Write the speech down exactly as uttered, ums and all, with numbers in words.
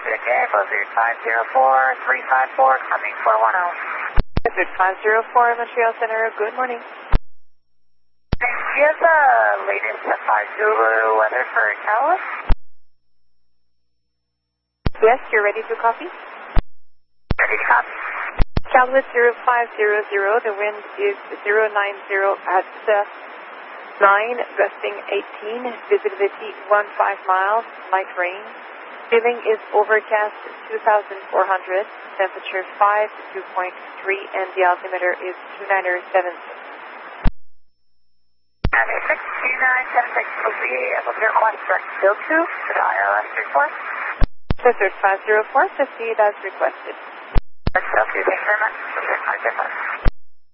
Okay, Blizzard five zero four three five four, coming four one zero. Blizzard five zero four, Montreal Center, good morning. Do you have the latest five Zulu weather for Calais? Yes, you're ready to copy? Ready to copy. Calais zero five zero zero, the wind is zero nine zero at uh, nine, gusting eighteen, visibility one five miles, light rain. Feeling is overcast two thousand four hundred, temperature five to two point three, and the altimeter is two nine seven six. six two nine seven six will be able to request direct field to the I R S report. Blizzard five zero four, proceed as requested. Direct field to, thank you very much. Blizzard five zero four.